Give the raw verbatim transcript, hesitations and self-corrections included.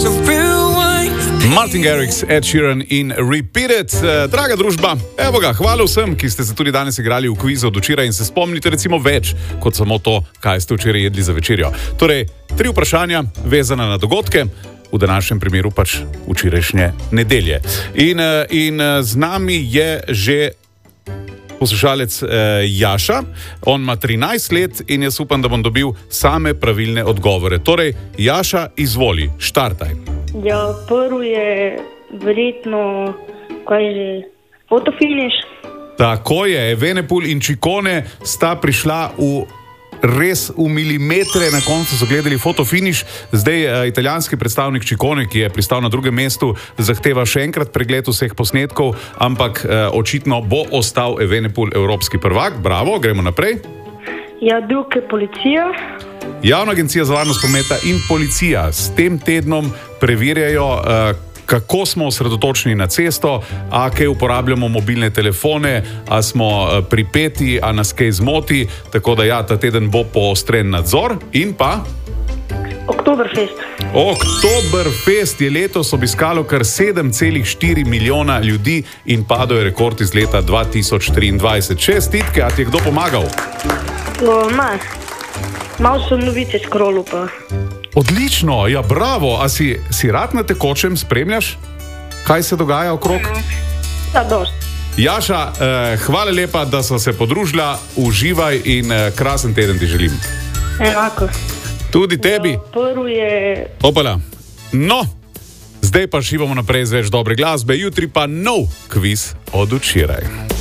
Martin Garrix, Ed Sheeran in Repeat It. Draga družba, evo ga, hvala vsem, ki ste se tudi danes igrali v kvizu od včeraj in se spomnite recimo več, kot samo to, kaj ste včeraj jedli za večerjo. Torej, tri vprašanja vezana na dogodke, v današnjem primeru pač včerajšnje nedelje. In, in z nami je že poslušalec eh, Jaša, on ima trinajst let in jaz upam, da bom dobil same pravilne odgovore. Torej, Jaša, izvoli, štartaj. Ja, prvi je verjetno, kaj že, fotofiniš. Tako je, Evenepoel in Ciccone sta prišla v res v milimetre, na koncu so gledali fotofiniš. Zdaj uh, italijanski predstavnik Ciccone, ki je pristal na drugem mestu, zahteva še enkrat pregled vseh posnetkov, ampak uh, očitno bo ostal Evenepoel evropski prvak. Bravo, gremo naprej. Ja, druga je policija. Javna agencija za varnost prometa in policija s tem tednom preverjajo, uh, kako smo osredotočeni na cesto, a kaj uporabljamo mobilne telefone, a smo uh, pripeti, a nas kaj zmoti. Tako da ja, ta teden bo poostren nadzor. In pa Oktoberfest. Oktoberfest je letos obiskalo kar sedem celih štiri milijona ljudi in padel je rekord iz leta dva tisoč triindvajset. Čestitke, a ti je kdo pomagal? No, ma. Malo sem novice scrollu pa. Odlično, ja bravo, a si, si rad na tekočem spremljaš, kaj se dogaja okrog? Ja, dost. Jaša, eh, hvala lepa, da sva se podružila, uživaj in eh, krasen teden ti želim. Enako. Tudi tebi. Ja, prvi je... Opala. No, zdaj pa šivamo naprej z več dobre glasbe, jutri pa nov kviz od včeraj.